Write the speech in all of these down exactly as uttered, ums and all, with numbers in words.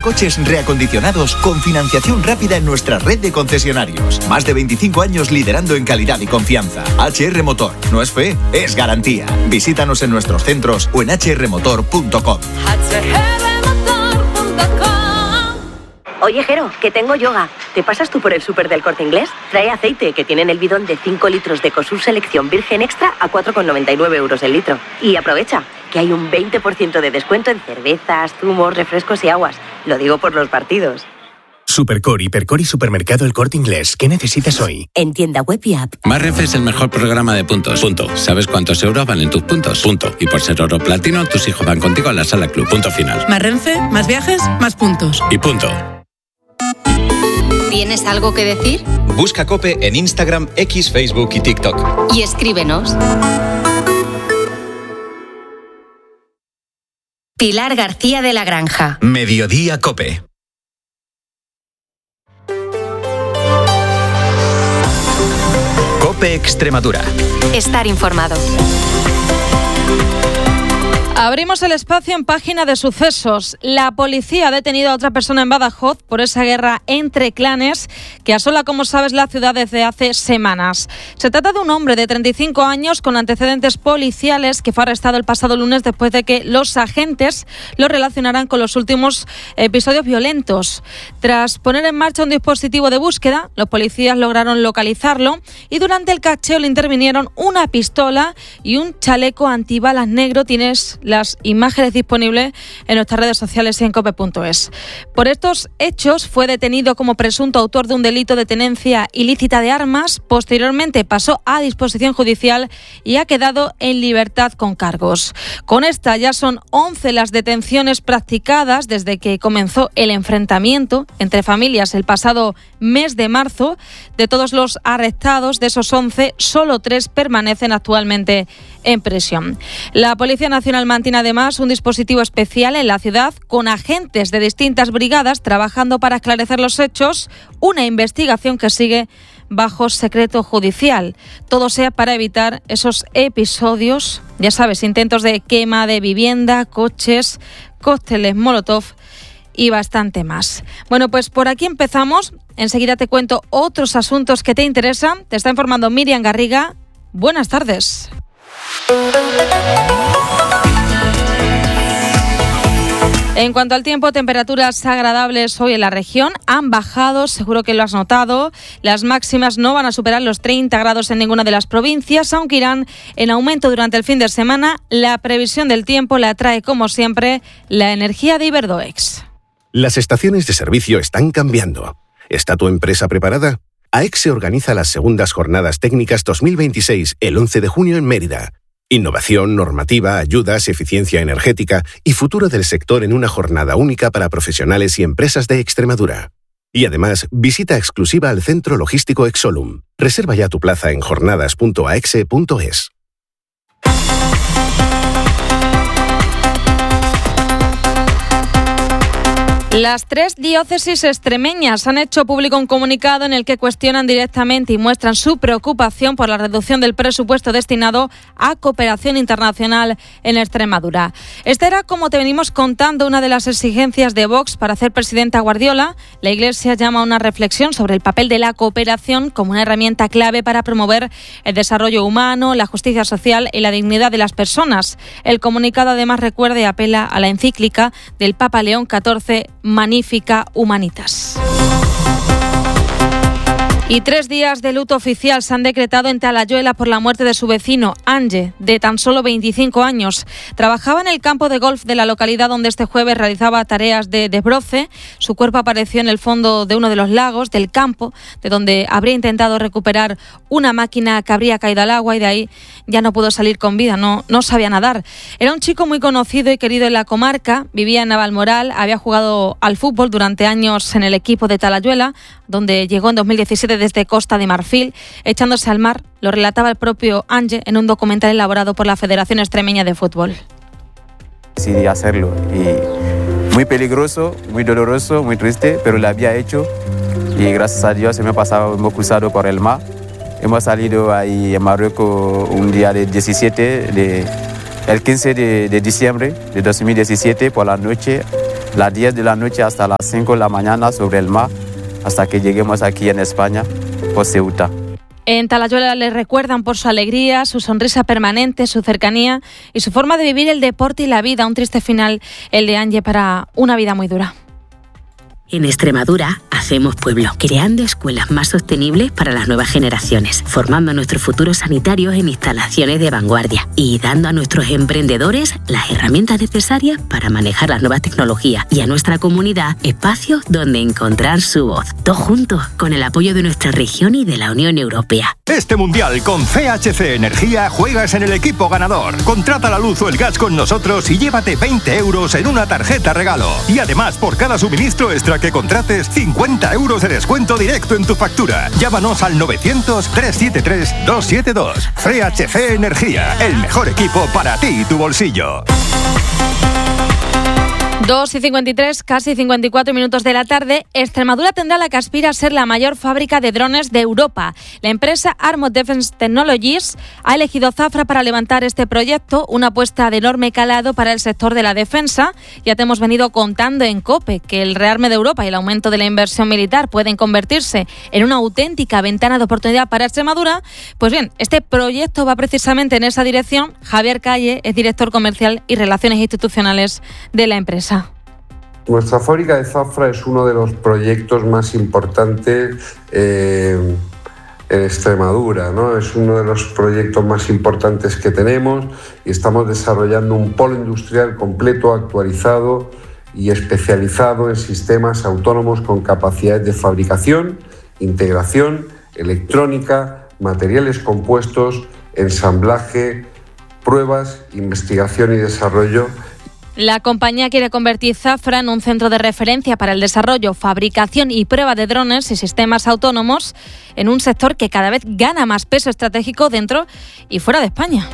coches reacondicionados con financiación rápida en nuestra red de concesionarios. Más de veinticinco años liderando en calidad y confianza. H R Motor. No es fe, es garantía. Visítanos en nuestros centros o en h r motor punto com. Oye, Jero, que tengo yoga. ¿Te pasas tú por el súper del Corte Inglés? Trae aceite, que tienen el bidón de cinco litros de Ecosur Selección Virgen Extra a cuatro con noventa y nueve euros el litro. Y aprovecha, que hay un veinte por ciento de descuento en cervezas, zumos, refrescos y aguas. Lo digo por los partidos. Supercore, Hipercore y Supermercado El Corte Inglés. ¿Qué necesitas hoy? En tienda web y app. Más Renfe es el mejor programa de puntos. Punto. ¿Sabes cuántos euros valen tus puntos? Punto. Y por ser oro platino, tus hijos van contigo a la Sala Club. Punto final. Más Renfe, más viajes, más puntos. Y punto. ¿Tienes algo que decir? Busca COPE en Instagram, X, Facebook y TikTok. Y escríbenos. Pilar García de la Granja. Mediodía COPE. COPE Extremadura. Estar informado. Abrimos el espacio en página de sucesos. La policía ha detenido a otra persona en Badajoz por esa guerra entre clanes que asola, como sabes, la ciudad desde hace semanas. Se trata de un hombre de treinta y cinco años con antecedentes policiales que fue arrestado el pasado lunes después de que los agentes lo relacionaran con los últimos episodios violentos. Tras poner en marcha un dispositivo de búsqueda, los policías lograron localizarlo y durante el cacheo le intervinieron una pistola y un chaleco antibalas negro. Tienes las imágenes disponibles en nuestras redes sociales y en cope punto es. Por estos hechos fue detenido como presunto autor de un delito de tenencia ilícita de armas. Posteriormente pasó a disposición judicial y ha quedado en libertad con cargos. Con esta ya son once las detenciones practicadas desde que comenzó el enfrentamiento entre familias el pasado mes de marzo. De todos los arrestados, de esos once, solo tres permanecen actualmente en prisión. La Policía Nacional mantiene además un dispositivo especial en la ciudad con agentes de distintas brigadas trabajando para esclarecer los hechos, una investigación que sigue bajo secreto judicial. Todo sea para evitar esos episodios, ya sabes, intentos de quema de vivienda, coches, cócteles Molotov y bastante más. Bueno, pues por aquí empezamos. Enseguida te cuento otros asuntos que te interesan. Te está informando Miriam Garriga. Buenas tardes. En cuanto al tiempo, temperaturas agradables hoy en la región han bajado, seguro que lo has notado. Las máximas no van a superar los treinta grados en ninguna de las provincias, aunque irán en aumento durante el fin de semana. La previsión del tiempo la trae, como siempre, la energía de Iberdoex. Las estaciones de servicio están cambiando. ¿Está tu empresa preparada? AEXE organiza las segundas jornadas técnicas dos mil veintiséis el once de junio en Mérida. Innovación, normativa, ayudas, eficiencia energética y futuro del sector en una jornada única para profesionales y empresas de Extremadura. Y además, visita exclusiva al Centro Logístico Exolum. Reserva ya tu plaza en jornadas punto aexe punto es. Las tres diócesis extremeñas han hecho público un comunicado en el que cuestionan directamente y muestran su preocupación por la reducción del presupuesto destinado a cooperación internacional en Extremadura. Esta era, como te venimos contando, una de las exigencias de Vox para hacer presidenta a Guardiola. La Iglesia llama a una reflexión sobre el papel de la cooperación como una herramienta clave para promover el desarrollo humano, la justicia social y la dignidad de las personas. El comunicado además recuerda y apela a la encíclica del Papa León catorce, Magnificat Humanitas. Y tres días de luto oficial se han decretado en Talayuela por la muerte de su vecino, Ange, de tan solo veinticinco años. Trabajaba en el campo de golf de la localidad donde este jueves realizaba tareas de desbroce. Su cuerpo apareció en el fondo de uno de los lagos del campo, de donde habría intentado recuperar una máquina que habría caído al agua y de ahí ya no pudo salir con vida, no, no sabía nadar. Era un chico muy conocido y querido en la comarca, vivía en Navalmoral, había jugado al fútbol durante años en el equipo de Talayuela, donde llegó en dos mil diecisiete desde Costa de Marfil, echándose al mar. Lo relataba el propio Ange en un documental elaborado por la Federación Extremeña de Fútbol. Decidí hacerlo y muy peligroso, muy doloroso, muy triste, pero lo había hecho y gracias a Dios hemos pasado, hemos cruzado por el mar. Hemos salido ahí en Marruecos un día del diecisiete, de, el quince de, de diciembre de dos mil diecisiete por la noche. las diez de la noche hasta las cinco de la mañana sobre el mar, hasta que lleguemos aquí en España, por Ceuta. En Talayuela le recuerdan por su alegría, su sonrisa permanente, su cercanía y su forma de vivir el deporte y la vida. Un triste final el de Ángel para una vida muy dura. En Extremadura hacemos pueblo, creando escuelas más sostenibles para las nuevas generaciones, formando a nuestros futuros sanitarios en instalaciones de vanguardia y dando a nuestros emprendedores las herramientas necesarias para manejar las nuevas tecnologías y a nuestra comunidad espacios donde encontrar su voz. Todos juntos, con el apoyo de nuestra región y de la Unión Europea. Este mundial con C H C Energía juegas en el equipo ganador. Contrata la luz o el gas con nosotros y llévate veinte euros en una tarjeta regalo. Y además, por cada suministro extra que contrates, cincuenta euros de descuento directo en tu factura. Llámanos al novecientos, trescientos setenta y tres, doscientos setenta y dos. C H C Energía, el mejor equipo para ti y tu bolsillo. dos y cincuenta y tres, casi cincuenta y cuatro minutos de la tarde. Extremadura tendrá la que aspira a ser la mayor fábrica de drones de Europa. La empresa Armor Defense Technologies ha elegido Zafra para levantar este proyecto, una apuesta de enorme calado para el sector de la defensa. Ya te hemos venido contando en COPE que el rearme de Europa y el aumento de la inversión militar pueden convertirse en una auténtica ventana de oportunidad para Extremadura. Pues bien, este proyecto va precisamente en esa dirección. Javier Calle es director comercial y relaciones institucionales de la empresa. Nuestra fábrica de Zafra es uno de los proyectos más importantes eh, en Extremadura, ¿no? Es uno de los proyectos más importantes que tenemos y estamos desarrollando un polo industrial completo, actualizado y especializado en sistemas autónomos con capacidades de fabricación, integración, electrónica, materiales compuestos, ensamblaje, pruebas, investigación y desarrollo. La compañía quiere convertir Zafra en un centro de referencia para el desarrollo, fabricación y prueba de drones y sistemas autónomos en un sector que cada vez gana más peso estratégico dentro y fuera de España.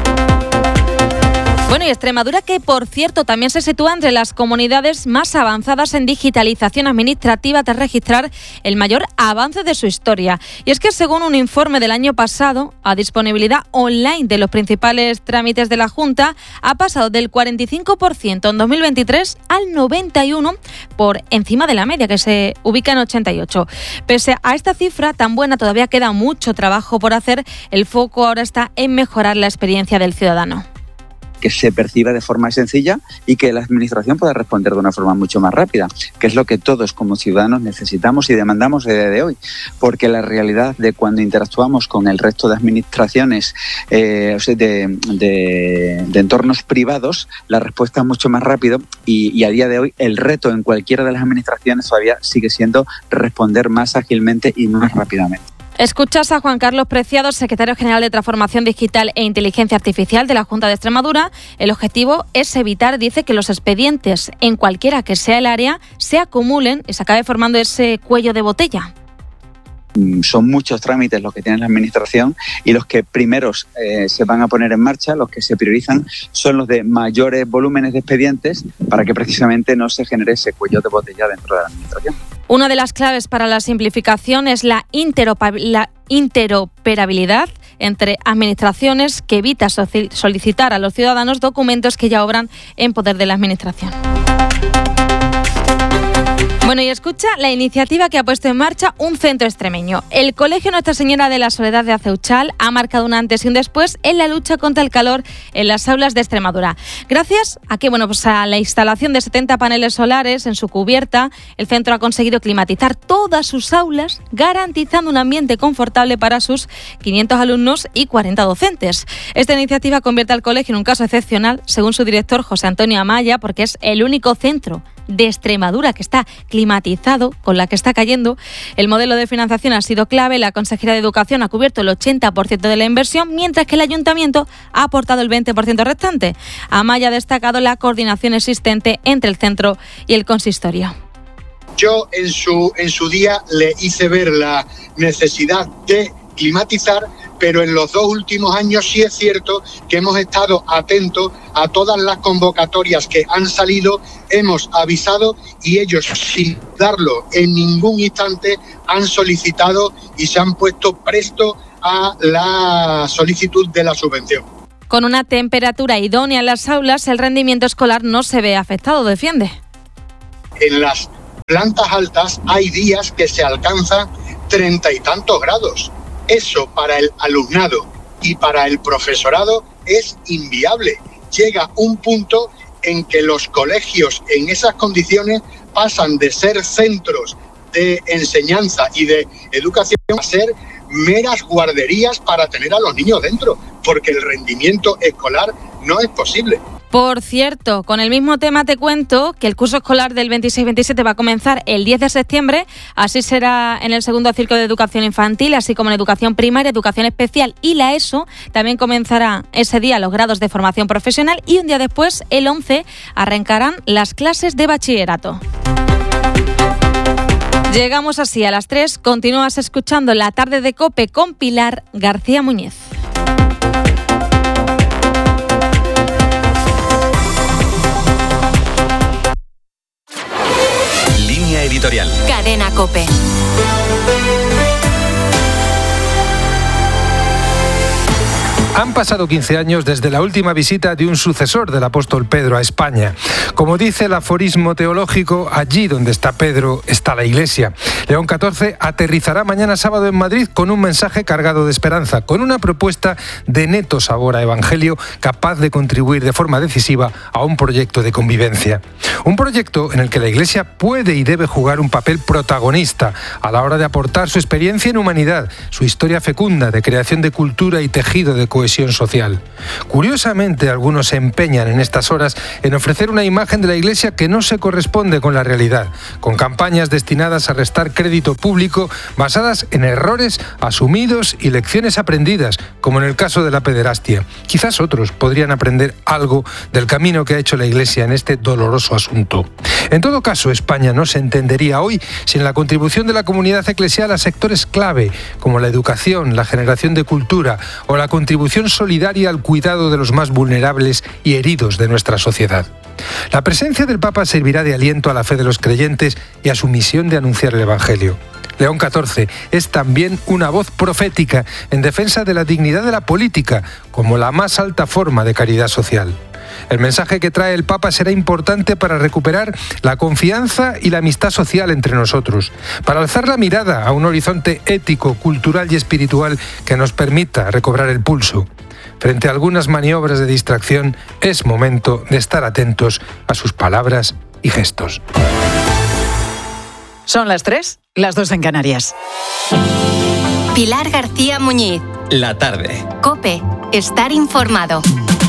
Bueno, y Extremadura, que por cierto también se sitúa entre las comunidades más avanzadas en digitalización administrativa tras registrar el mayor avance de su historia. Y es que según un informe del año pasado, a disponibilidad online de los principales trámites de la Junta ha pasado del cuarenta y cinco por ciento en dos mil veintitrés al noventa y uno por ciento por encima de la media, que se ubica en ochenta y ocho. Pese a esta cifra tan buena, todavía queda mucho trabajo por hacer. El foco ahora está en mejorar la experiencia del ciudadano. Que se perciba de forma sencilla y que la administración pueda responder de una forma mucho más rápida, que es lo que todos como ciudadanos necesitamos y demandamos a día de hoy, porque la realidad de cuando interactuamos con el resto de administraciones eh, de, de, de entornos privados, la respuesta es mucho más rápido y, y a día de hoy el reto en cualquiera de las administraciones todavía sigue siendo responder más ágilmente y más rápidamente. Escuchas a Juan Carlos Preciado, secretario general de Transformación Digital e Inteligencia Artificial de la Junta de Extremadura. El objetivo es evitar, dice, que los expedientes, en cualquiera que sea el área, se acumulen y se acabe formando ese cuello de botella. Son muchos trámites los que tiene la administración y los que primeros eh, se van a poner en marcha, los que se priorizan, son los de mayores volúmenes de expedientes para que precisamente no se genere ese cuello de botella dentro de la administración. Una de las claves para la simplificación es la, interopa- la interoperabilidad entre administraciones que evita solicitar a los ciudadanos documentos que ya obran en poder de la administración. Bueno, y escucha la iniciativa que ha puesto en marcha un centro extremeño. El Colegio Nuestra Señora de la Soledad de Aceuchal ha marcado un antes y un después en la lucha contra el calor en las aulas de Extremadura. Gracias a que, bueno, pues a la instalación de setenta paneles solares en su cubierta, el centro ha conseguido climatizar todas sus aulas, garantizando un ambiente confortable para sus quinientos alumnos y cuarenta docentes. Esta iniciativa convierte al colegio en un caso excepcional, según su director José Antonio Amaya, porque es el único centro de Extremadura que está climatizado, con la que está cayendo. El modelo de financiación ha sido clave. La Consejería de Educación ha cubierto el ochenta por ciento de la inversión, mientras que el Ayuntamiento ha aportado el veinte por ciento restante. Amaya ha destacado la coordinación existente entre el centro y el consistorio. Yo en su, en su día le hice ver la necesidad de climatizar, pero en los dos últimos años sí es cierto que hemos estado atentos a todas las convocatorias que han salido, hemos avisado y ellos, sin darlo en ningún instante, han solicitado y se han puesto presto a la solicitud de la subvención. Con una temperatura idónea en las aulas, el rendimiento escolar no se ve afectado, defiende. en las plantas altas hay días que se alcanzan treinta y tantos grados. Eso para el alumnado y para el profesorado es inviable. Llega un punto en que los colegios en esas condiciones pasan de ser centros de enseñanza y de educación a ser meras guarderías para tener a los niños dentro, porque el rendimiento escolar no es posible. Por cierto, con el mismo tema te cuento que el curso escolar del veintiséis veintisiete va a comenzar el diez de septiembre, así será en el segundo ciclo de educación infantil, así como en educación primaria, educación especial y la ESO. También comenzará ese día los grados de formación profesional y un día después, el once, arrancarán las clases de bachillerato. Llegamos así a las tres, continúas escuchando La Tarde de COPE con Pilar García Muñiz. Línea editorial. Cadena COPE. Han pasado quince años desde la última visita de un sucesor del apóstol Pedro a España. Como dice el aforismo teológico, allí donde está Pedro está la Iglesia. León catorce aterrizará mañana sábado en Madrid con un mensaje cargado de esperanza, con una propuesta de neto sabor a evangelio capaz de contribuir de forma decisiva a un proyecto de convivencia. Un proyecto en el que la Iglesia puede y debe jugar un papel protagonista a la hora de aportar su experiencia en humanidad, su historia fecunda de creación de cultura y tejido de cohesión social. Curiosamente, algunos se empeñan en estas horas en ofrecer una imagen de la Iglesia que no se corresponde con la realidad, con campañas destinadas a restar crédito público basadas en errores asumidos y lecciones aprendidas, como en el caso de la pederastia. Quizás otros podrían aprender algo del camino que ha hecho la Iglesia en este doloroso asunto. En todo caso, España no se entendería hoy sin la contribución de la comunidad eclesial a sectores clave, como la educación, la generación de cultura o la contribución solidaria al cuidado de los más vulnerables y heridos de nuestra sociedad. La presencia del Papa servirá de aliento a la fe de los creyentes y a su misión de anunciar el Evangelio. León catorce es también una voz profética en defensa de la dignidad de la política como la más alta forma de caridad social. El mensaje que trae el Papa será importante para recuperar la confianza y la amistad social entre nosotros, para alzar la mirada a un horizonte ético, cultural y espiritual que nos permita recobrar el pulso. Frente a algunas maniobras de distracción, es momento de estar atentos a sus palabras y gestos. Son las tres, las dos en Canarias. Pilar García Muñiz. La tarde. COPE. Estar informado.